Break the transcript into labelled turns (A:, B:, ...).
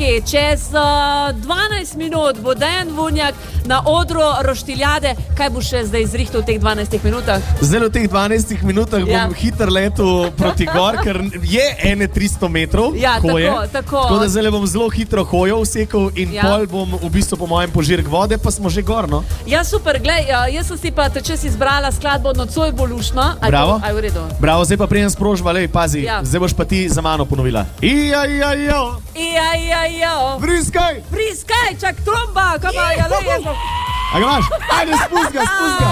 A: Okej, čez 12 minut bo Dejan Vunjak na odru Roštiljade. Kaj bo še zdaj zrihtal v teh 12 minutah?
B: Zdaj v teh 12 minutah bom hiter letel proti gor, ker je 300 metrov.
A: Ja, tako.
B: Tako da zdaj bom zelo hitro hojo vsekal in pol bom v bistvu po mojem požirk vode, pa smo že gor, no?
A: Ja, super, glej, jaz sem si pa čas izbrala skladbo Nocoj bo luštno.
B: Bravo.
A: Aj v redu.
B: Bravo, zdaj pa prijem sprožba, lej, pazi, zdaj boš pa ti za mano ponovila. Ijajajo. Vriskaj.
A: Vriskaj, čak tromba, kaj pa, ja, lej.
B: A ga imaš? Ajde, spust ga.